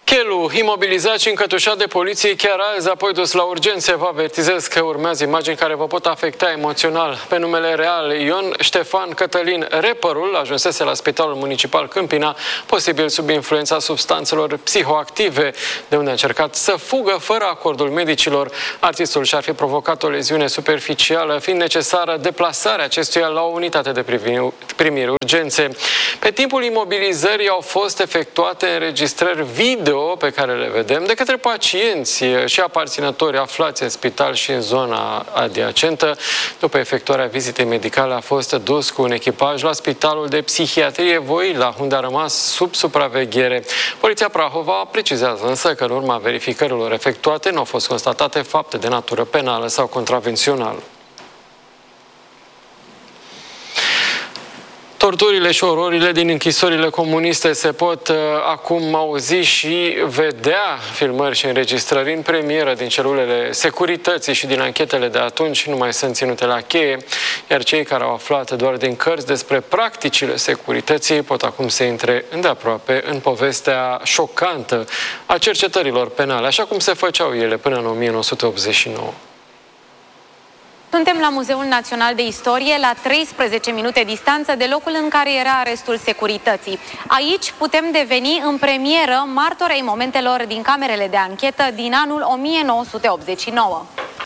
Chelu, imobilizat și încătușat de poliție chiar azi, apoi dus la urgențe. Vă avertizez că urmează imagini care vă pot afecta emoțional. Pe numele real, Ion Ștefan Cătălin, rapperul, ajunsese la Spitalul Municipal Câmpina, posibil sub influența substanțelor psihoactive, de unde a încercat să fugă fără acordul medicilor. Artistul și-ar fi provocat o leziune superficială, fiind necesară deplasarea acestuia la o unitate de primire urgențe. Pe timpul imobilizării au fost efectuate înregistrări video pe care le vedem de către pacienți și aparținători aflați în spital și în zona adiacentă. După efectuarea vizitei medicale a fost dus cu un echipaj la Spitalul de Psihiatrie Voila, unde a rămas sub supraveghere. Poliția Prahova precizează însă că în urma verificărilor efectuate nu au fost constatate fapte de natură penală sau contravențională. Torturile și ororile din închisorile comuniste se pot acum auzi și vedea. Filmări și înregistrări în premieră din celulele securității și din anchetele de atunci nu mai sunt ținute la cheie, iar cei care au aflat doar din cărți despre practicile securității pot acum să intre îndeaproape în povestea șocantă a cercetărilor penale, așa cum se făceau ele până în 1989. Suntem la Muzeul Național de Istorie, la 13 minute distanță de locul în care era arestul securității. Aici putem deveni în premieră martori ai momentelor din camerele de anchetă din anul 1989.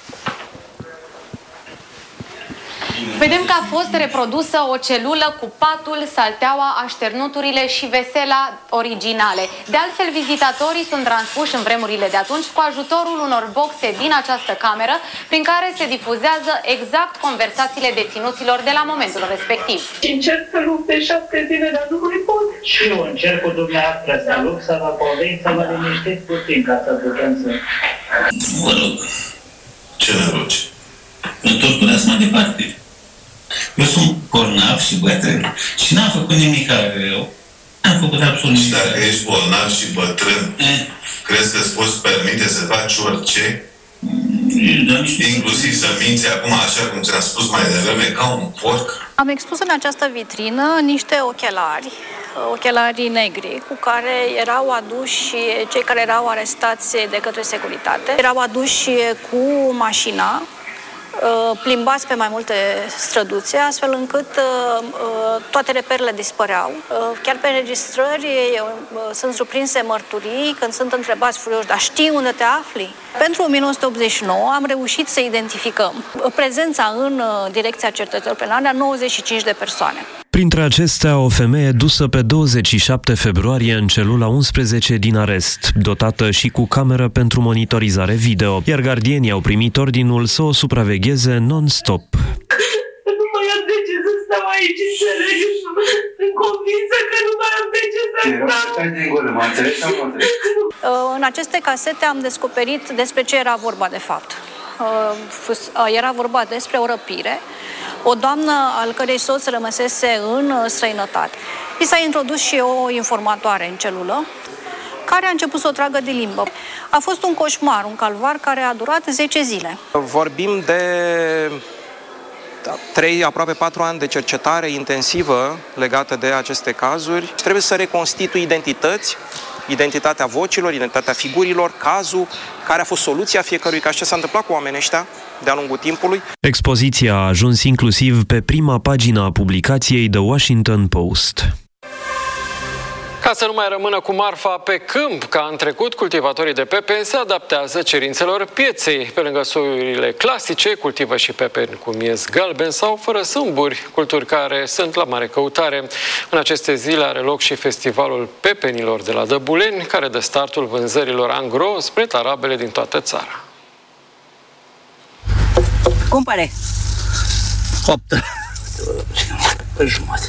Vedem că a fost reprodusă o celulă cu patul, salteaua, așternuturile și vesela originale. De altfel, vizitatorii sunt transpuși în vremurile de atunci cu ajutorul unor boxe din această cameră, prin care se difuzează exact conversațiile deținuților de la momentul respectiv. Încerc să lupt de 7 zile, dar nu mai pot. Și eu încerc cu dumneavoastră să lupt, să vă povin, să vă liniștiți puțin ca să putem să... Vă rog, ce ne rogi? Nu torturați mai departe. Eu sunt bolnav și bătrân și n-am făcut nimic rău. N-am făcut absolut nimic. Și dacă ești bolnav și bătrân, crezi că îți poți permite să faci orice? Inclusiv să minți acum, așa cum ți-am spus mai devreme, ca un porc? Am expus în această vitrină niște ochelari negri, cu care erau aduși cei care erau arestați de către securitate. Erau aduși cu mașina, plimbați pe mai multe străduțe, astfel încât toate reperele dispăreau. Chiar pe înregistrări sunt surprinse mărturii când sunt întrebați furioși, dar știi unde te afli? Pentru 1989 am reușit să identificăm prezența în direcția cercetărilor penale a 95 de persoane. Printre acestea, o femeie dusă pe 27 februarie în celula 11 din arest, dotată și cu cameră pentru monitorizare video, iar gardienii au primit ordinul să o supravegheze non-stop. Nu mai am de ce să stau aici, înțelegi? Sunt convinsă că nu mai am de ce să stau. În aceste casete am descoperit despre ce era vorba de fapt. Era vorba despre o răpire. O doamnă al cărei soț rămăsese în străinătate. I s-a introdus și o informatoare în celulă, care a început să o tragă de limbă. A fost un coșmar, un calvar care a durat 10 zile. Vorbim de 3, aproape 4 ani de cercetare intensivă legată de aceste cazuri. Trebuie să reconstitui identități, identitatea vocilor, identitatea figurilor, cazul, care a fost soluția fiecărui caz, ce s-a întâmplat cu oamenii ăștia de-a lungul timpului. Expoziția a ajuns inclusiv pe prima pagină a publicației The Washington Post. Ca să nu mai rămână cu marfa pe câmp, ca în trecut, cultivatorii de pepeni se adaptează cerințelor pieței. Pe lângă soiurile clasice, cultivă și pepeni cu miez galben sau fără sâmburi, culturi care sunt la mare căutare. În aceste zile are loc și festivalul pepenilor de la Dăbuleni, care dă startul vânzărilor angro spre tarabele din toată țara. Cumpăre! 8 pe jumătate.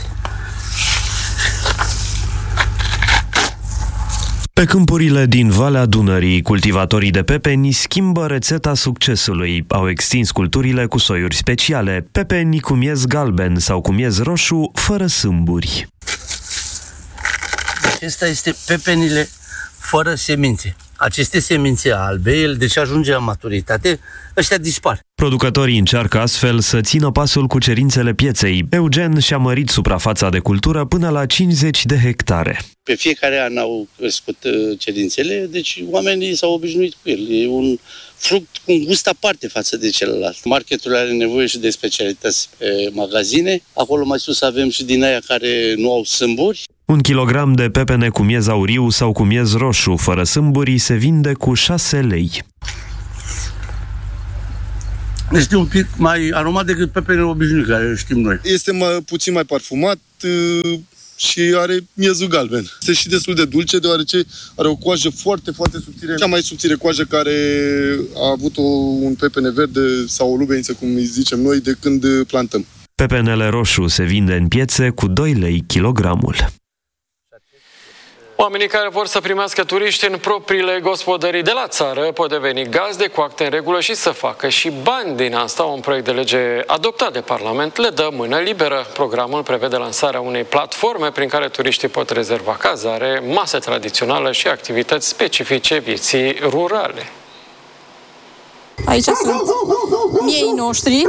Pe câmpurile din Valea Dunării, cultivatorii de pepeni schimbă rețeta succesului. Au extins culturile cu soiuri speciale, pepeni cu miez galben sau cu miez roșu, fără sâmburi. Acesta este pepenile fără semințe. aceste semințe albe, el deci ajunge la maturitate, ăștia dispar. Producătorii încearcă astfel să țină pasul cu cerințele pieței. Eugen și-a mărit suprafața de cultură până la 50 de hectare. Pe fiecare an au crescut cerințele, deci oamenii s-au obișnuit cu el. E un fruct cu un gust aparte față de celălalt. Marketul are nevoie și de specialități pe magazine. Acolo mai sus avem și din aia care nu au sâmburi. 1 kilogram de pepene cu miez auriu sau cu miez roșu, fără sâmburi, se vinde cu 6 lei. Este un pic mai aromat decât pepenele obișnuit, care știm noi. Este puțin mai parfumat și are miezul galben. Este și destul de dulce, deoarece are o coajă foarte, foarte subțire. Cea mai subțire coajă care a avut un pepene verde sau o lubeniță, cum îi zicem noi, de când plantăm. Pepenele roșu se vinde în piețe cu 2 lei kilogramul. Oamenii care vor să primească turiști în propriile gospodării de la țară pot deveni gazde cu acte în regulă și să facă și bani din asta. Un proiect de lege adoptat de Parlament le dă mână liberă. Programul prevede lansarea unei platforme prin care turiștii pot rezerva cazare, masă tradițională și activități specifice vieții rurale. Aici sunt miei noștri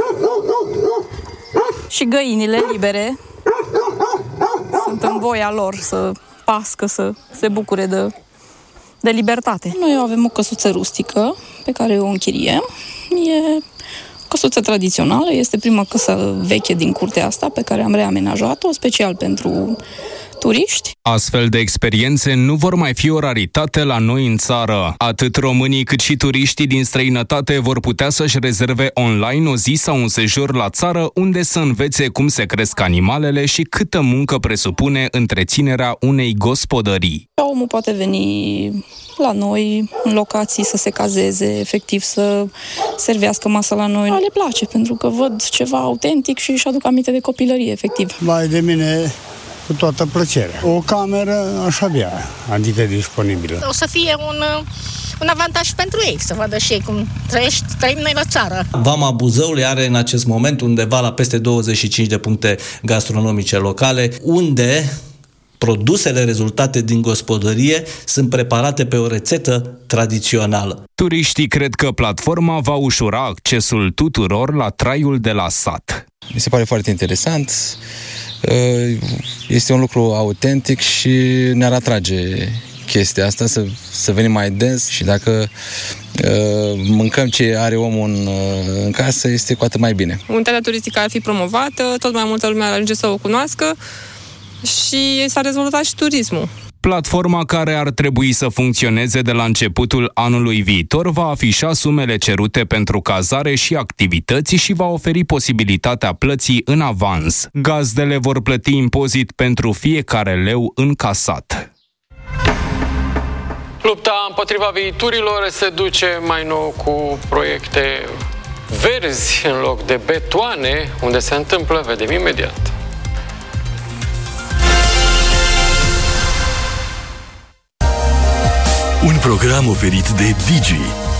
și găinile libere. Sunt în voia lor să pască, să se bucure de libertate. Noi avem o căsuță rustică pe care o închiriem. E o căsuță tradițională, este prima căsă veche din curtea asta pe care am reamenajat-o special pentru turiști. Astfel de experiențe nu vor mai fi o raritate la noi în țară. Atât românii cât și turiștii din străinătate vor putea să-și rezerve online o zi sau un sejur la țară unde să învețe cum se cresc animalele și câtă muncă presupune întreținerea unei gospodării. Omul poate veni la noi, în locații, să se cazeze, efectiv să servească masa la noi. Le place, pentru că văd ceva autentic și își aduc aminte de copilărie, efectiv. Vai de mine, cu toată plăcerea. O cameră aș avea, adică disponibilă. O să fie un avantaj pentru ei, să vadă și ei cum trăim noi la țară. Vama Buzăului are în acest moment undeva la peste 25 de puncte gastronomice locale, unde produsele rezultate din gospodărie sunt preparate pe o rețetă tradițională. Turiștii cred că platforma va ușura accesul tuturor la traiul de la sat. Mi se pare foarte interesant. Este un lucru autentic și ne-ar atrage chestia asta, să venim mai des și dacă mâncăm ce are omul în casă, este cu atât mai bine. Unitatea turistică ar fi promovată, tot mai multă lume ar ajunge să o cunoască și s-a dezvoltat și turismul. Platforma, care ar trebui să funcționeze de la începutul anului viitor, va afișa sumele cerute pentru cazare și activități și va oferi posibilitatea plății în avans. Gazdele vor plăti impozit pentru fiecare leu încasat. Lupta împotriva viiturilor se duce mai nou cu proiecte verzi în loc de betoane. Unde se întâmplă, vedem imediat. Un program oferit de Digi,